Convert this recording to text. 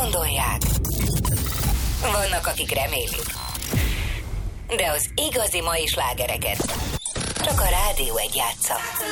gondolják, vannak, akik remélik. De az igazi mai slágereket csak a Rádió 1 játsza.